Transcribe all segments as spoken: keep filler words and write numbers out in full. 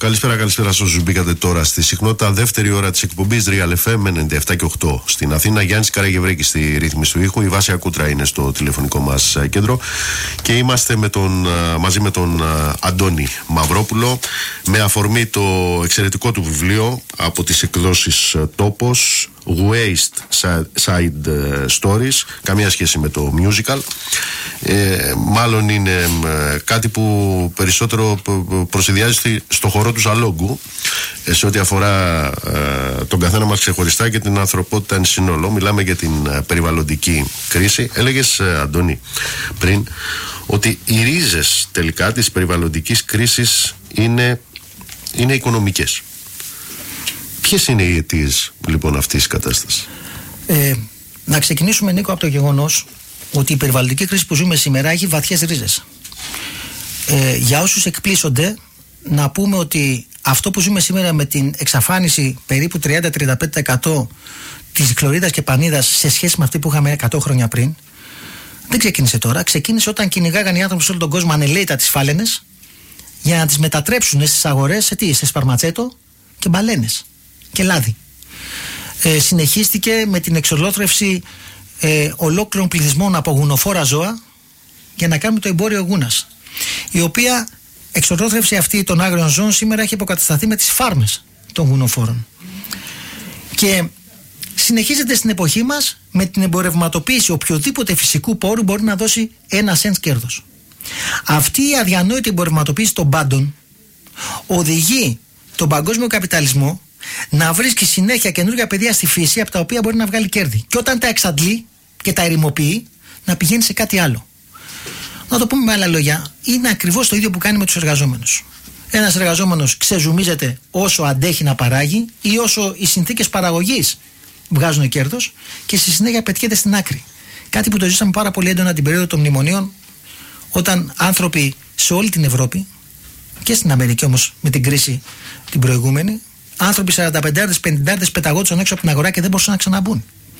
Καλησπέρα, καλησπέρα σε όσους μπήκατε τώρα στη συχνότητα. Δεύτερη ώρα της εκπομπής Real εφ εμ ενενήντα επτά και οκτώ στην Αθήνα. Γιάννης Καραγευρέκης στη ρύθμιση του ήχου. Η Βάσια Κούτρα είναι στο τηλεφωνικό μας κέντρο. Και είμαστε με τον, μαζί με τον Αντώνη Μαυρόπουλο με αφορμή το εξαιρετικό του βιβλίο από τις εκδόσεις Τόπος, Waste Side Stories. Καμία σχέση με το musical. Ε, μάλλον είναι ε, κάτι που περισσότερο προσυδειάζει στο χώρο του Ζαλόγκου, ε, σε ό,τι αφορά ε, τον καθένα μας ξεχωριστά και την ανθρωπότητα εν συνόλο. Μιλάμε για την ε, περιβαλλοντική κρίση. Έλεγες, ε, Αντώνη, πριν ότι οι ρίζες τελικά της περιβαλλοντικής κρίσης είναι, είναι οικονομικές. Ποιες είναι οι αιτίες λοιπόν αυτής της κατάστασης? Ε, να ξεκινήσουμε, Νίκο, από το γεγονός ότι η περιβαλλοντική κρίση που ζούμε σήμερα έχει βαθιές ρίζες. Ε, για όσους εκπλήσονται, να πούμε ότι αυτό που ζούμε σήμερα με την εξαφάνιση περίπου τριάντα με τριάντα πέντε τοις εκατό της χλωρίδας και πανίδας σε σχέση με αυτή που είχαμε εκατό χρόνια πριν, δεν ξεκίνησε τώρα. Ξεκίνησε όταν κυνηγάγαν οι άνθρωποι σε όλο τον κόσμο ανελαίητα τις φάλαινες για να τις μετατρέψουν στις αγορές σε τι, σε σπαρματσέτο και μπαλένες και λάδι. Ε, συνεχίστηκε με την εξολόθρευση ε, ολόκληρων πληθυσμών από γουνοφόρα ζώα για να κάνουμε το εμπόριο γούνας, η οποία εξολόθρευση αυτή των άγριων ζώων σήμερα έχει υποκατασταθεί με τις φάρμες των γουνοφόρων. Και συνεχίζεται στην εποχή μας με την εμπορευματοποίηση οποιοδήποτε φυσικού πόρου μπορεί να δώσει ένα σέντ κέρδος. Αυτή η αδιανόητη εμπορευματοποίηση των πάντων οδηγεί τον παγκόσμιο καπιταλισμό να βρίσκει συνέχεια καινούργια πεδία στη φύση από τα οποία μπορεί να βγάλει κέρδη. Και όταν τα εξαντλεί και τα ερημοποιεί, να πηγαίνει σε κάτι άλλο. Να το πούμε με άλλα λόγια, είναι ακριβώς το ίδιο που κάνει με τους εργαζόμενους. Ένας εργαζόμενος ξεζουμίζεται όσο αντέχει να παράγει ή όσο οι συνθήκες παραγωγής βγάζουν κέρδος και στη συνέχεια πετιέται στην άκρη. Κάτι που το ζήσαμε πάρα πολύ έντονα την περίοδο των μνημονίων, όταν άνθρωποι σε όλη την Ευρώπη και στην Αμερική όμως με την κρίση την προηγούμενη, άνθρωποι σαρανταπεντάριδες, πενηντάριδες πεταγόντουσαν έξω από την αγορά και δεν μπορούσαν να ξαναμπούν.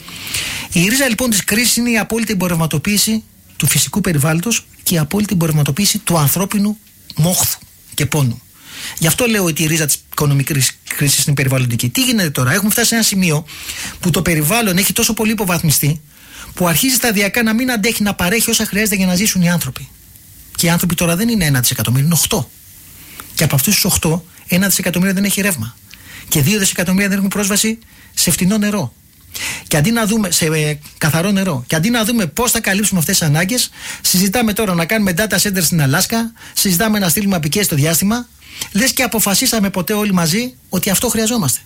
Η ρίζα λοιπόν της κρίσης είναι η απόλυτη εμπορευματοποίηση του φυσικού περιβάλλοντος και η απόλυτη εμπορευματοποίηση του ανθρώπινου μόχθου και πόνου. Γι' αυτό λέω ότι η ρίζα της οικονομικής κρίσης είναι περιβαλλοντική. Τι γίνεται τώρα? Έχουμε φτάσει σε ένα σημείο που το περιβάλλον έχει τόσο πολύ υποβαθμιστεί, που αρχίζει σταδιακά να μην αντέχει να παρέχει όσα χρειάζεται για να ζήσουν οι άνθρωποι. Και οι άνθρωποι τώρα δεν είναι ένα δισεκατομμύριο, είναι οκτώ. Και από αυτούς τους οκτώ, ένα δισεκατομμύριο δεν έχει ρεύμα. Και δύο δισεκατομμύρια δεν έχουν πρόσβαση σε φτηνό νερό. Και αντί να δούμε, σε ε, καθαρό νερό. Και αντί να δούμε πώς θα καλύψουμε αυτές τις ανάγκες, συζητάμε τώρα να κάνουμε data center στην Αλάσκα, συζητάμε να στείλουμε απικίες στο διάστημα, λες και αποφασίσαμε ποτέ όλοι μαζί ότι αυτό χρειαζόμαστε.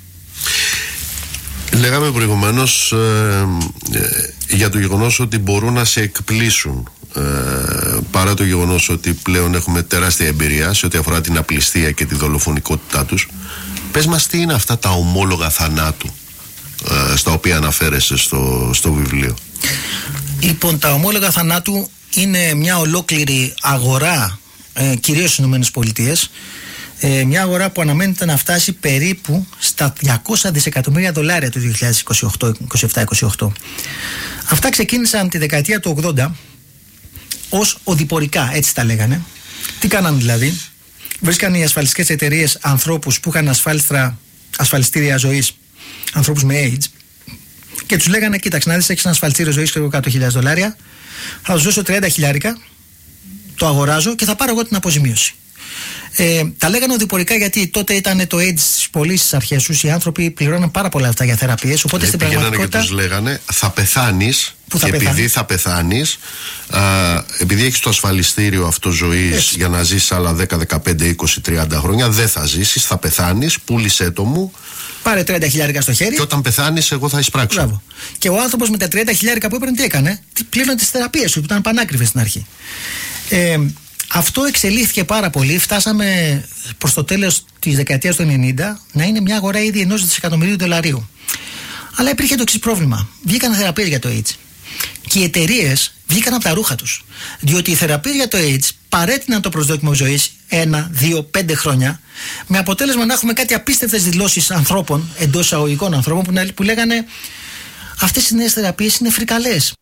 Λέγαμε προηγουμένως ε, ε, για το γεγονός ότι μπορούν να σε εκπλήσουν, ε, παρά το γεγονός ότι πλέον έχουμε τεράστια εμπειρία σε ό,τι αφορά την απληστία και τη δολοφονικότητά τους. Πες μας, τι είναι αυτά τα ομόλογα θανάτου ε, στα οποία αναφέρεσαι στο, στο βιβλίο? Λοιπόν, τα ομόλογα θανάτου είναι μια ολόκληρη αγορά, ε, κυρίως στις ΗΠΑ, ε, μια αγορά που αναμένεται να φτάσει περίπου στα διακόσια δισεκατομμύρια δολάρια το δύο χιλιάδες είκοσι οκτώ, είκοσι επτά είκοσι οκτώ. Αυτά ξεκίνησαν τη δεκαετία του ογδόντα ως οδηπορικά, έτσι τα λέγανε. Τι κάνανε δηλαδή? Βρίσκαν οι ασφαλιστικές εταιρείες ανθρώπους που είχαν ασφαλιστήρια ζωής, ανθρώπους με AIDS, και τους λέγανε: κοίταξε να δεις, έχεις ένα ασφαλιστήριο ζωής και εκατό χιλιάδες δολάρια, θα σου δώσω τριάντα χιλιάρικα, το αγοράζω και θα πάρω εγώ την αποζημίωση. Ε, τα λέγανε οδηπορικά γιατί τότε ήταν το AIDS στις πωλήσεις αρχές τους. Οι άνθρωποι πληρώναν πάρα πολλά αυτά για θεραπείες. Οπότε στην πραγματικότητα. Και τους λέγανε: θα πεθάνεις. Και θα επειδή πεθάνει. θα πεθάνεις, α, επειδή έχεις το ασφαλιστήριο αυτό ζωής για να ζήσεις άλλα δέκα, δεκαπέντε, είκοσι, τριάντα χρόνια, δεν θα ζήσεις, θα πεθάνεις, πούλησέ το μου. Πάρε τριάντα χιλιάρικα στο χέρι. Και όταν πεθάνεις, εγώ θα εισπράξω. Μπράβο. Και ο άνθρωπος με τα τριάντα χιλιάρικα που έπαιρνε τι έκανε? Πλήρωνε τις θεραπείες του, που ήταν πανάκριβες στην αρχή. Ε, αυτό εξελίχθηκε πάρα πολύ. Φτάσαμε προς το τέλος της δεκαετίας του ενενήντα να είναι μια αγορά ήδη ενός δισεκατομμυρίου δολαρίου. Αλλά υπήρχε το εξής πρόβλημα. Βγήκαν θεραπείες για το AIDS. Και οι εταιρείες βγήκαν από τα ρούχα τους. Διότι οι θεραπείες για το AIDS παρέτειναν το προσδόκιμο ζωής ένα, δύο, πέντε χρόνια, με αποτέλεσμα να έχουμε κάτι απίστευτες δηλώσεις ανθρώπων, εντός εισαγωγικών ανθρώπων, που, που λέγανε: αυτές οι νέες θεραπείες είναι φρικαλές.